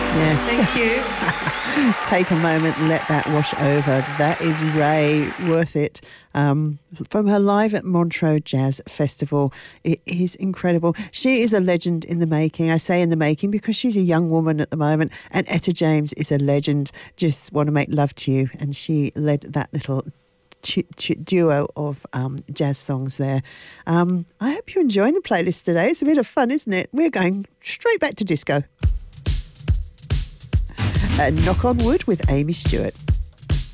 Yes. Thank you. Take a moment and let that wash over. That is Ray, Worth It, from her live at Montreux Jazz Festival. It is incredible. She is a legend in the making. I say in the making because she's a young woman at the moment, and Etta James is a legend. Just Want to Make Love to You, and she led that little duo of jazz songs there. I hope you're enjoying the playlist today. It's a bit of fun, isn't it? We're going straight back to disco. Knock on Wood with Amy Stewart.